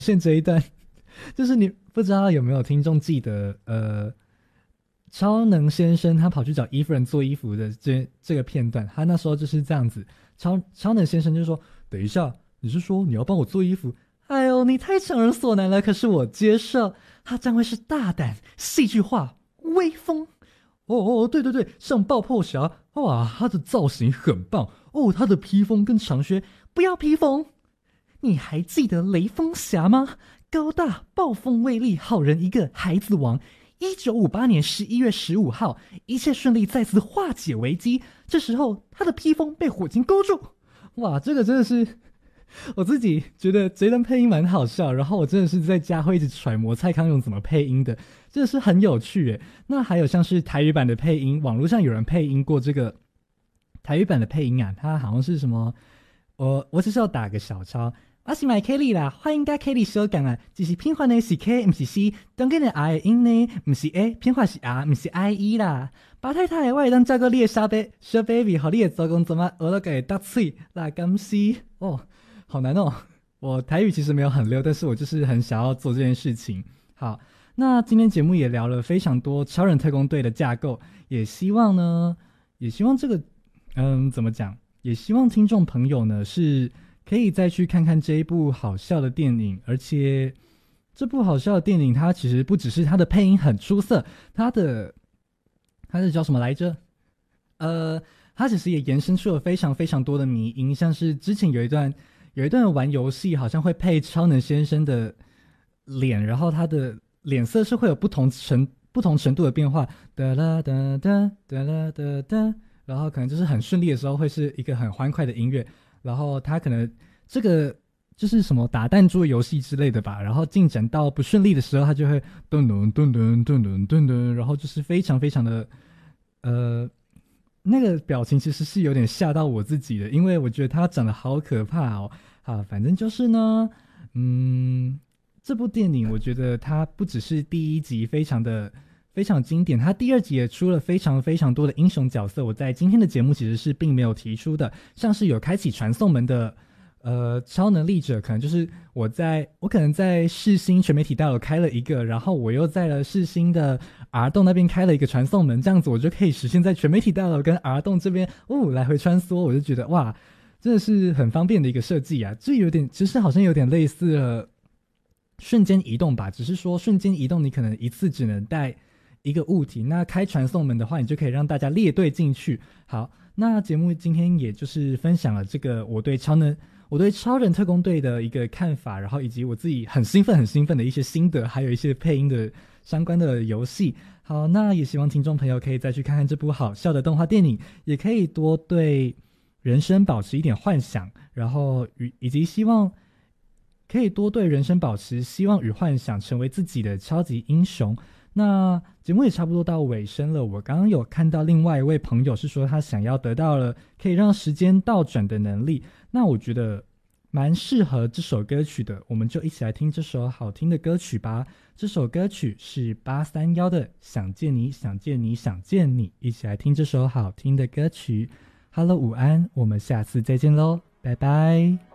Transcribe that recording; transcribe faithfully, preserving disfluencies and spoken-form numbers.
现这一段，就是你不知道有没有听众记得，呃，超能先生他跑去找伊夫人做衣服的这这个片段，他那时候就是这样子，超超能先生就说：“等一下，你是说你要帮我做衣服？哎呦，你太强人所难了，可是我接受。他将会是大胆、戏剧化、威风。哦哦，对对对，像爆破侠，哇，他的造型很棒哦，他的披风跟长靴，不要披风。你还记得雷锋侠吗？高大、暴风威力，好人一个，孩子王。一九五八年十一月十五号，一切顺利，再次化解危机。这时候，他的披风被火警勾住。哇，这个真的是我自己觉得这段配音蛮好笑，然后我真的是在家会一直揣摩蔡康永怎么配音的，真的是很有趣耶。那还有像是台语版的配音，网络上有人配音过这个台语版的配音啊，它好像是什么，我我只是要打个小抄。我是买 Kelly 啦，欢迎甲 Kelly 小讲啊，只是变化呢是 K 不是 C， 当今的 I 的音呢不是 A， 变化是 R 不是 I E 啦。八太太，我会当照顾你的小 baby， 小 baby， 和你的做工怎么学到给搭嘴啦，感谢哦，好难哦。我台语其实没有很溜，但是我就是很想要做这件事情。好，那今天节目也聊了非常多超人特工队的架构，也希望呢，也希望这个，嗯，怎么讲？也希望听众朋友呢是可以再去看看这一部好笑的电影，而且这部好笑的电影它其实不只是它的配音很出色，它的它是叫什么来着？呃，它其实也延伸出了非常非常多的迷因，像是之前有一段有一段玩游戏好像会配超能先生的脸，然后他的脸色是会有不同程不同程度的变化，哒啦哒哒哒啦哒哒，然后可能就是很顺利的时候会是一个很欢快的音乐，然后他可能这个就是什么打弹珠游戏之类的吧，然后进展到不顺利的时候，他就会噔噔噔噔噔噔噔噔，然后就是非常非常的呃。那个表情其实是有点吓到我自己的，因为我觉得他长得好可怕哦。啊，反正就是呢，嗯，这部电影我觉得它不只是第一集非常的非常经典，它第二集也出了非常非常多的英雄角色，我在今天的节目其实是并没有提出的，像是有开启传送门的呃超能力者，可能就是我在我可能在世新全媒体大楼开了一个，然后我又在了世新的 R 栋那边开了一个传送门，这样子我就可以实现在全媒体大楼跟 R 栋这边哦来回穿梭，我就觉得哇，真的是很方便的一个设计啊。这有点其实好像有点类似了瞬间移动吧，只是说瞬间移动你可能一次只能带一个物体，那开传送门的话你就可以让大家列队进去。好，那节目今天也就是分享了这个我对超能我对超人特工队的一个看法，然后以及我自己很兴奋很兴奋的一些心得，还有一些配音的相关的游戏。好，那也希望听众朋友可以再去看看这部好笑的动画电影，也可以多对人生保持一点幻想，然后与以及希望可以多对人生保持希望与幻想，成为自己的超级英雄。那节目也差不多到尾声了，我刚刚有看到另外一位朋友是说他想要得到了可以让时间倒转的能力，那我觉得蛮适合这首歌曲的，我们就一起来听这首好听的歌曲吧。这首歌曲是八三一的想见你想见你想见你，一起来听这首好听的歌曲。Hello 午安，我们下次再见咯，拜拜。